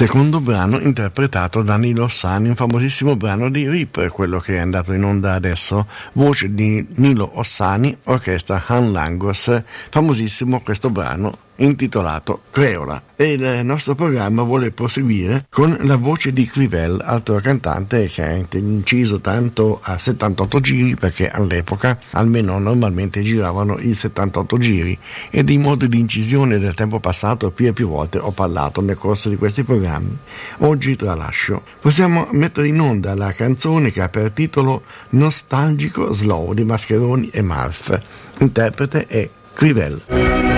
Secondo brano interpretato da Nilo Ossani, un famosissimo brano di Reaper, quello che è andato in onda adesso, voce di Nilo Ossani, orchestra Han Langos, famosissimo questo brano intitolato Creola. E il nostro programma vuole proseguire con la voce di Crivel, altro cantante che ha inciso tanto a 78 giri, perché all'epoca almeno normalmente giravano i 78 giri, e dei modi di incisione del tempo passato più e più volte ho parlato nel corso di questi programmi. Oggi tralascio. Possiamo mettere in onda la canzone che ha per titolo Nostalgico Slow di Mascheroni e Marf. Interprete è Crivel.